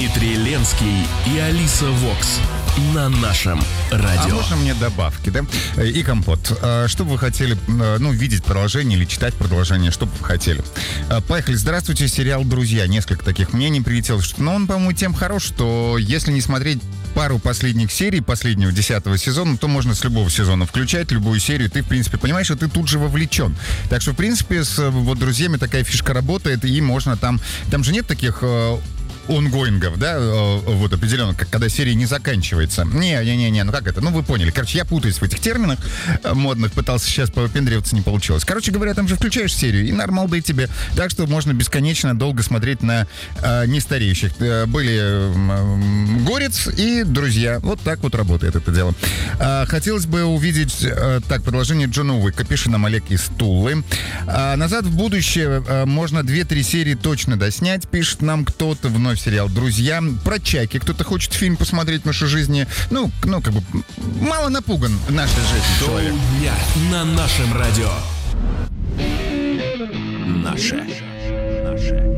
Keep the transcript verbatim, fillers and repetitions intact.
Дмитрий Ленский и Алиса Вокс на нашем радио. А можно мне добавки, да? И компот. Что бы вы хотели, ну, видеть продолжение или читать продолжение, что бы вы хотели? Поехали. Здравствуйте, сериал «Друзья». Несколько таких мнений прилетело, что, но он, по-моему, тем хорош, что если не смотреть пару последних серий последнего десятого сезона, то можно с любого сезона включать любую серию. Ты, в принципе, понимаешь, что ты тут же вовлечен. Так что, в принципе, с вот «Друзьями» такая фишка работает, и можно там... Там же нет таких... онгоингов, да, вот определенно, как когда серия не заканчивается. Не-не-не, ну как это? Ну вы поняли. Короче, я путаюсь в этих терминах модных, пытался сейчас повыпендриваться, не получилось. Короче говоря, там же включаешь серию, и нормал да и тебе. Так что можно бесконечно долго смотреть на э, нестареющих. Были э, «Горец» и «Друзья». Вот так вот работает это дело. Э, хотелось бы увидеть, э, так, продолжение Джона Уика. Пишет нам Олег из Тулы. Э, «Назад в будущее» э, можно две-три серии точно доснять, пишет нам кто-то. Вновь сериал «Друзья». Про Чаки кто-то хочет фильм посмотреть в нашей жизни. Ну, ну, как бы мало напуган в нашей жизни человек. Шоу дня на нашем радио. Наше. Наше.